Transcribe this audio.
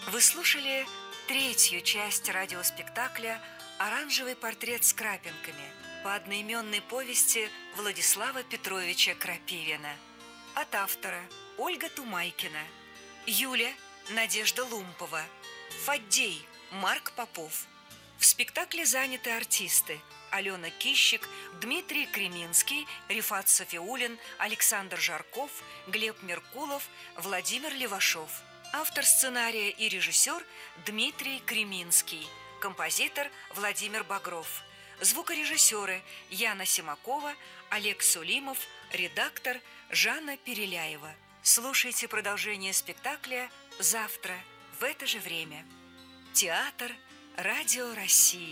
Вы слушали третью часть радиоспектакля «Оранжевый портрет с крапинками» по одноименной повести Владислава Петровича Крапивина. От автора Ольга Тумайкина, Юля Надежда Лумпова, Фаддей Марк Попов. В спектакле заняты артисты: Алена Кищик, Дмитрий Креминский, Рифат Софиулин, Александр Жарков, Глеб Меркулов, Владимир Левашов. Автор сценария и режиссер Дмитрий Креминский. Композитор Владимир Багров. Звукорежиссеры Яна Симакова, Олег Сулимов, редактор Жанна Переляева. Слушайте продолжение спектакля завтра в это же время. Театр Радио России.